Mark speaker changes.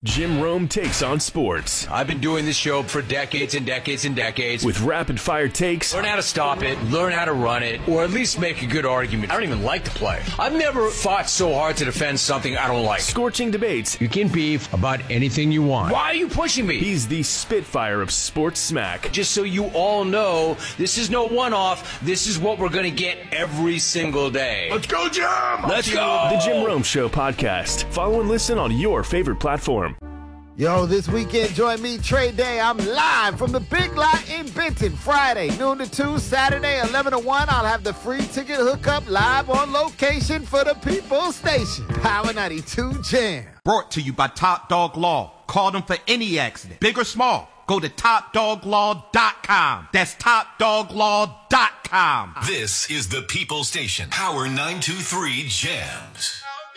Speaker 1: Jim Rome takes on sports.
Speaker 2: I've been doing this show for decades and decades and decades.
Speaker 1: With rapid-fire takes.
Speaker 2: Learn how to stop it, learn how to run it, or at least make a good argument. I don't even like the play. I've never fought so hard to defend something I don't like.
Speaker 1: Scorching debates.
Speaker 2: You can beef about anything you want. Why are you pushing me?
Speaker 1: He's the Spitfire of sports smack.
Speaker 2: Just so you all know, this is no one-off. This is what we're going to get every single day.
Speaker 3: Let's go, Jim!
Speaker 2: Let's go!
Speaker 1: The Jim Rome Show podcast. Follow and listen on your favorite platform.
Speaker 4: Yo, this weekend, join me, Trade Day. I'm live from the Big Lot in Benton. Friday, noon to 2, Saturday, 11 to 1. I'll have the free ticket hookup live on location for the People's Station. Power 92 Jam.
Speaker 5: Brought to you by Top Dog Law. Call them for any accident, big or small. Go to TopDogLaw.com. That's TopDogLaw.com.
Speaker 6: This is the People's Station. Power 923 Jams.